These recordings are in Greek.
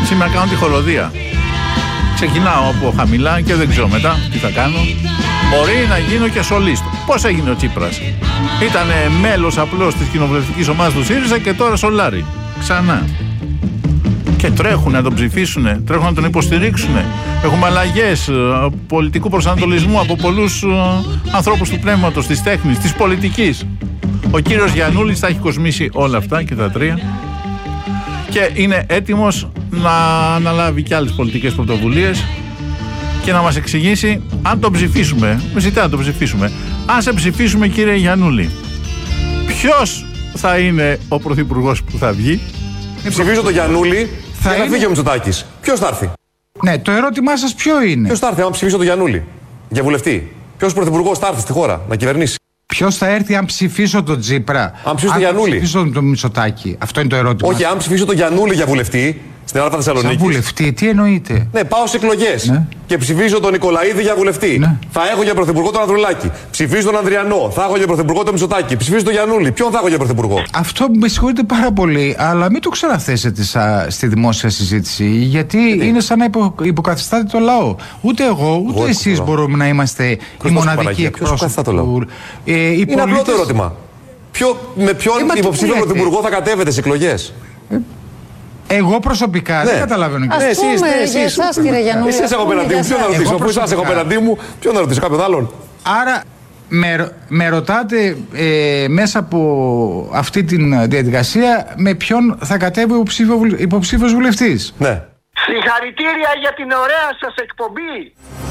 Σήμερα κάνω τη χοροδία. Ξεκινάω από χαμηλά και δεν ξέρω μετά τι θα κάνω. Μπορεί να γίνω και σολίστο. Πώς έγινε ο Τσίπρας? Ήταν μέλος απλώς της κοινοβουλευτικής ομάδας του ΣΥΡΙΖΑ και τώρα σολάρει. Ξανά. Και τρέχουν να τον ψηφίσουν, τρέχουν να τον υποστηρίξουν. Έχουμε αλλαγές πολιτικού προσανατολισμού από πολλούς ανθρώπους του πνεύματος, της τέχνης, της πολιτικής. Ο κύριος Γιαννούλης θα έχει κοσμήσει όλα αυτά και τα τρία και είναι έτοιμος να αναλάβει και άλλες πολιτικές πρωτοβουλίες και να μας εξηγήσει αν τον ψηφίσουμε. Με ζητάει να τον ψηφίσουμε. Αν σε ψηφίσουμε, κύριε Γιαννούλη, ποιος θα είναι ο πρωθυπουργός που θα βγει? Ψηφίζω τον Γιαννούλη για να φύγει ο Μητσοτάκης. Ποιος θα έρθει? Ναι, το ερώτημά σας ποιο είναι? Ποιος θα έρθει, αν ψηφίσω τον Γιαννούλη για βουλευτή? Ποιος πρωθυπουργός θα έρθει στη χώρα να κυβερνήσει? Ποιος θα έρθει αν ψηφίσω τον Τσίπρα? Αν ψηφίσω τον Γιαννούλη. Αν ψηφίσω τον Μητσοτάκη. Αυτό είναι το ερώτημα. Όχι, αν ψηφίσω τον Γιαννούλη για βουλευτή στην Ελλάδα Θεσσαλονίκη. Σαν βουλευτή, τι εννοείτε? Ναι, πάω σε εκλογές και ψηφίζω τον Νικολαίδη για βουλευτή. Ναι. Θα έχω για πρωθυπουργό τον Ανδρουλάκη. Ψηφίζω τον Ανδριανό. Θα έχω για πρωθυπουργό τον Μητσοτάκη. Ψηφίζω τον Γιαννούλη. Ποιον θα έχω για πρωθυπουργό? Αυτό με συγχωρείτε πάρα πολύ, αλλά μην το ξαναθέσετε στη δημόσια συζήτηση. Γιατί είναι σαν να υποκαθιστάτε το λαό. Ούτε εγώ, ούτε εσείς μπορούμε να είμαστε οι μοναδικοί εκπρόσωποι. Είναι απλό το ερώτημα. Με ποιον υποψήφιο πρωθυπουργό θα κατέβετε σε εκλογές? Εγώ προσωπικά δεν καταλαβαίνω. Εσείς κύριε Γιαννούλη. Εσείς έχω απέναντί μου. Ποιον να ρωτήσω? Αφού εσάς έχω απέναντί μου, ποιον να ρωτήσω? Κάποιον άλλον? Άρα με ρωτάτε μέσα από αυτή τη διαδικασία με ποιον θα κατέβει ο υποψήφιος βουλευτής? Ναι. Συγχαρητήρια για την ωραία σας εκπομπή.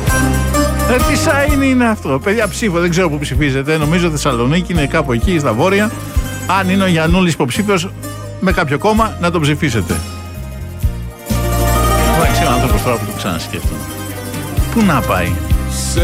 Τι σάιν είναι αυτό? Παιδιά, ψήφο, δεν ξέρω που ψηφίζετε. Νομίζω Θεσσαλονίκη είναι κάπου εκεί στα βόρεια. Αν είναι ο Γιαννούλης υποψήφιος με κάποιο κόμμα, να τον ψηφίσετε. Εντάξει, ο άνθρωπος τώρα που το ξανασκέφτομαι. Πού να πάει?